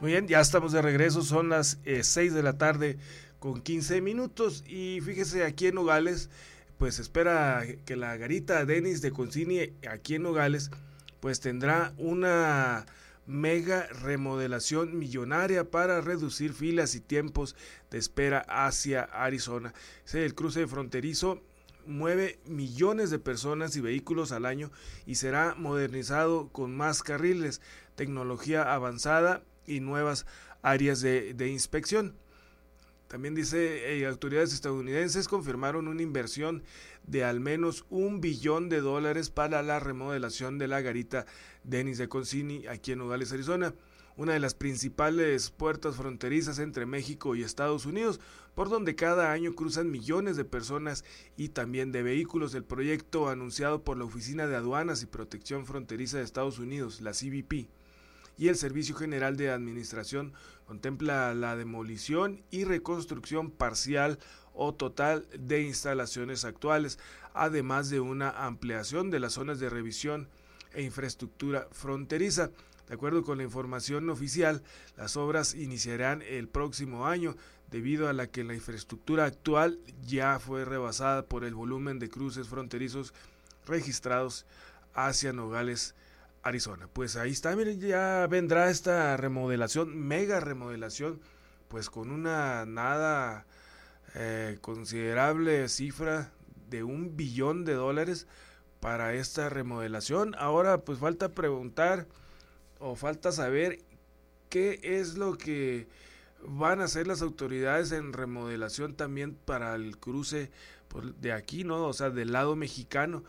Muy bien, ya estamos de regreso, son las 6 de la tarde con 15 minutos y fíjese, aquí en Nogales, pues espera que la garita Denis de Concini aquí en Nogales, pues tendrá una mega remodelación millonaria para reducir filas y tiempos de espera hacia Arizona. El cruce fronterizo mueve millones de personas y vehículos al año y será modernizado con más carriles, tecnología avanzada y nuevas áreas de inspección. También dice, autoridades estadounidenses confirmaron una inversión de al menos $1 billón para la remodelación de la garita Denis de Concini aquí en Nogales, Arizona, una de las principales puertas fronterizas entre México y Estados Unidos, por donde cada año cruzan millones de personas y también de vehículos. El proyecto, anunciado por la Oficina de Aduanas y Protección Fronteriza de Estados Unidos, la CBP, y el Servicio General de Administración, contempla la demolición y reconstrucción parcial o total de instalaciones actuales, además de una ampliación de las zonas de revisión e infraestructura fronteriza. De acuerdo con la información oficial, las obras iniciarán el próximo año, debido a la que la infraestructura actual ya fue rebasada por el volumen de cruces fronterizos registrados hacia Nogales, Arizona. Pues ahí está, miren, ya vendrá esta remodelación, mega remodelación, pues con una nada considerable cifra de $1 billón para esta remodelación. Ahora pues falta preguntar o falta saber qué es lo que van a hacer las autoridades en remodelación también para el cruce de aquí, ¿no? O sea, del lado mexicano,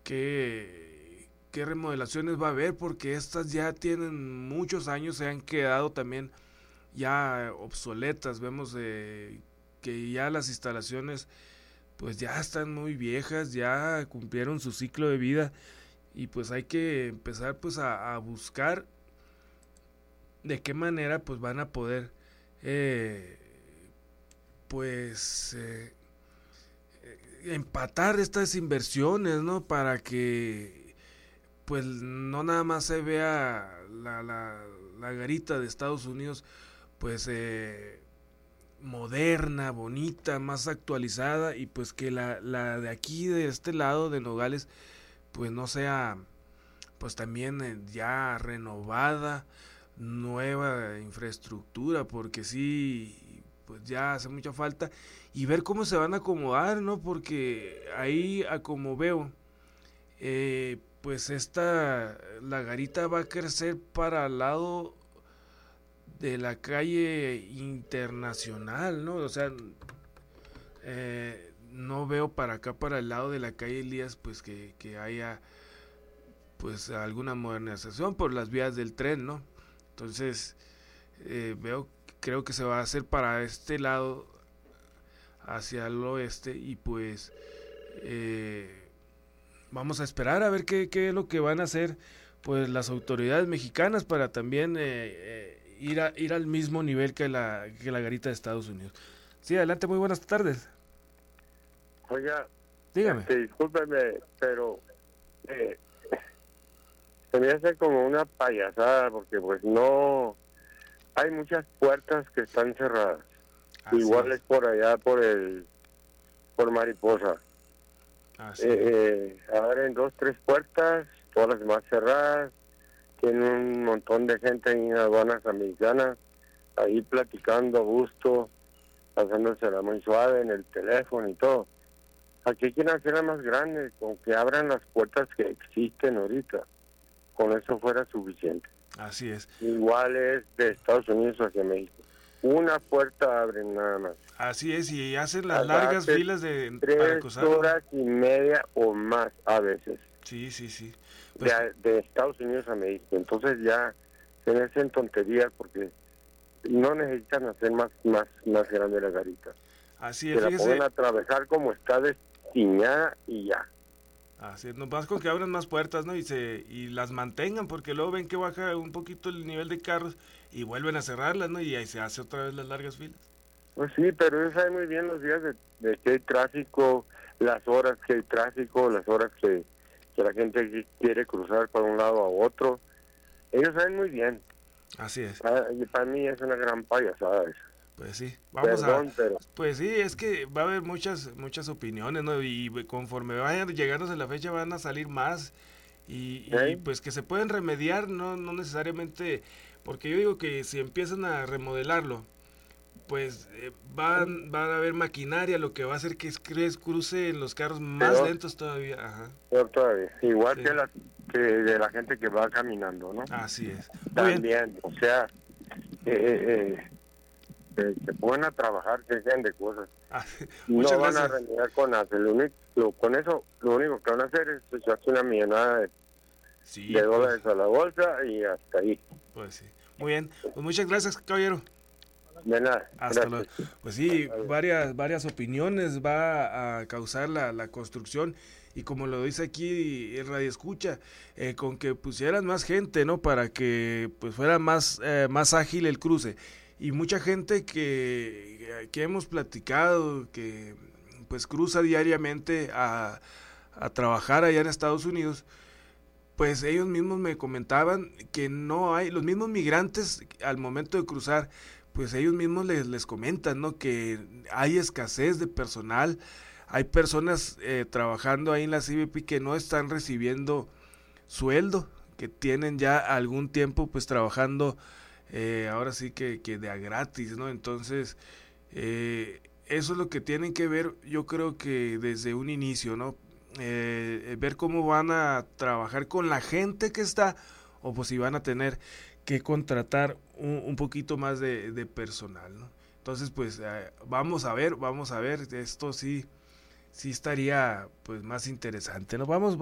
qué remodelaciones va a haber, porque estas ya tienen muchos años, se han quedado también ya obsoletas. Vemos que ya las instalaciones pues ya están muy viejas, ya cumplieron su ciclo de vida, y pues hay que empezar pues a buscar de qué manera pues van a poder pues empatar estas inversiones, ¿no? Para que pues no nada más se vea la garita de Estados Unidos pues moderna, bonita, más actualizada, y pues que la de aquí, de este lado de Nogales, pues no sea pues también ya renovada, nueva infraestructura, porque sí, pues ya hace mucha falta, y ver cómo se van a acomodar, ¿no? Porque ahí, a como veo, pues la garita va a crecer para el lado de la calle Internacional, ¿no? O sea, no veo para acá, para el lado de la calle Elías, pues que haya pues alguna modernización por las vías del tren, ¿no? Entonces creo que se va a hacer para este lado, hacia el oeste, y pues vamos a esperar a ver qué es lo que van a hacer pues las autoridades mexicanas para también ir al mismo nivel que la garita de Estados Unidos. Sí, adelante, muy buenas tardes. Oiga, dígame. Discúlpeme, pero se me hace como una payasada, porque pues no, hay muchas puertas que están cerradas. Así igual es por allá, por Mariposa. Abren 2, 3 puertas, todas las demás cerradas. Tienen un montón de gente en aduanas americanas ahí platicando a gusto, pasándosela muy suave en el teléfono y todo. Aquí quieren hacerla más grande, con que abran las puertas que existen ahorita. Con eso fuera suficiente. Así es. Igual es de Estados Unidos hacia México. Una puerta abren nada más. Así es, y hacen las largas filas de 3 horas y media o más a veces. Sí. Pues, de Estados Unidos a México. Entonces ya se me hacen tonterías, porque no necesitan hacer más grande la garita. Así es, que la pongan a atravesar como está destinada y ya. Así es, nomás con que abran más puertas, ¿no? Y las mantengan, porque luego ven que baja un poquito el nivel de carros y vuelven a cerrarlas, ¿no? Y ahí se hace otra vez las largas filas. Pues sí, pero ellos saben muy bien los días de que hay tráfico, las horas que hay tráfico, las horas que la gente quiere cruzar para un lado a otro. Ellos saben muy bien. Así es. Y para mí es una gran payasada eso. Pues sí, Pero pues sí, es que va a haber muchas opiniones, ¿no? Y conforme vayan llegando a la fecha van a salir más y pues que se pueden remediar, no necesariamente, porque yo digo que si empiezan a remodelarlo, pues van a haber maquinaria, lo que va a hacer que cruce en los carros más lentos todavía. Ajá. Todavía, igual Sí. que de la gente que va caminando, ¿no? Así es. Muy bien. También, o sea, se ponen a trabajar, se dejen de cosas. Muchas No van gracias. a remediar con nada. Con eso, lo único que van a hacer es echarse una millonada de dólares a la bolsa y hasta ahí. Pues sí. Muy bien. Pues muchas gracias, caballero. De nada. Hasta luego. Pues sí, varias opiniones va a causar la construcción. Y como lo dice aquí el Radio Escucha, con que pusieran más gente, ¿no? Para que pues fuera más ágil el cruce. Y mucha gente que hemos platicado, que pues cruza diariamente a trabajar allá en Estados Unidos, pues ellos mismos me comentaban que no hay, los mismos migrantes al momento de cruzar, pues ellos mismos les comentan, ¿no? Que hay escasez de personal, hay personas trabajando ahí en la CBP que no están recibiendo sueldo, que tienen ya algún tiempo pues trabajando ahora sí que de a gratis, ¿no? Entonces, eso es lo que tienen que ver, yo creo que desde un inicio, ¿no? Ver cómo van a trabajar con la gente que está, o pues si van a tener que contratar un poquito más de personal, ¿no? Entonces, pues, vamos a ver, esto sí estaría pues más interesante, ¿no? Bueno,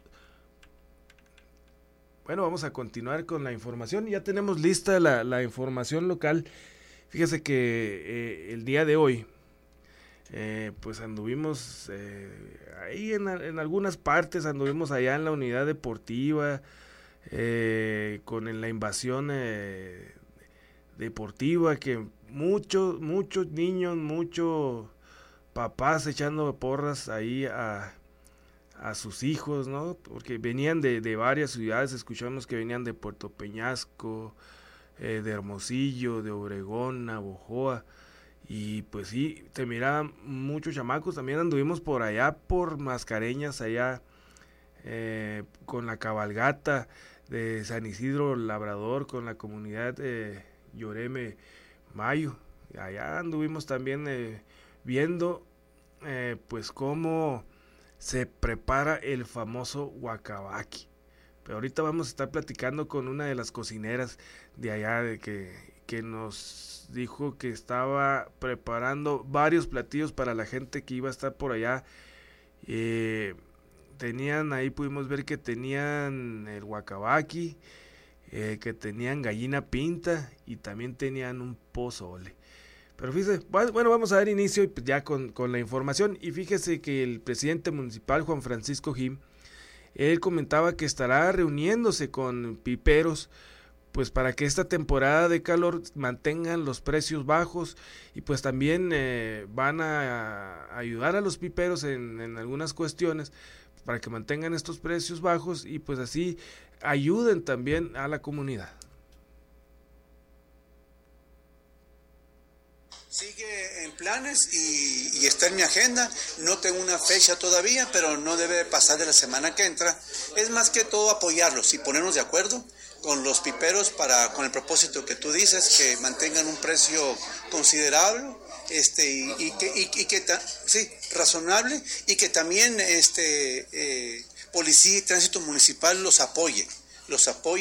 vamos a continuar con la información. Ya tenemos lista la información local. Fíjese que el día de hoy, pues anduvimos ahí en algunas partes, anduvimos allá en la unidad deportiva, con la invasión deportiva, que muchos niños, muchos papás echando porras ahí a sus hijos, ¿no? Porque venían de varias ciudades, escuchamos que venían de Puerto Peñasco, de Hermosillo, de Obregón, Navojoa, y pues sí, te miraban muchos chamacos. También anduvimos por allá, por Mascareñas, allá con la cabalgata de San Isidro Labrador, con la comunidad Lloreme Mayo. Allá anduvimos también viendo pues cómo se prepara el famoso guacabaqui. Pero ahorita vamos a estar platicando con una de las cocineras de allá, de que nos dijo que estaba preparando varios platillos para la gente que iba a estar por allá. Tenían, ahí pudimos ver que tenían el guacabaqui, que tenían gallina pinta y también tenían un pozole. Pero fíjese, bueno, vamos a dar inicio ya con la información. Y fíjese que el presidente municipal, Juan Francisco Jim, él comentaba que estará reuniéndose con piperos, pues para que esta temporada de calor mantengan los precios bajos, y pues también van a ayudar a los piperos en algunas cuestiones para que mantengan estos precios bajos y pues así ayuden también a la comunidad. Sigue en planes y está en mi agenda. No tengo una fecha todavía, pero no debe pasar de la semana que entra. Es más que todo apoyarlos y ponernos de acuerdo con los piperos con el propósito que tú dices, que mantengan un precio considerable razonable, y que también policía y tránsito municipal los apoye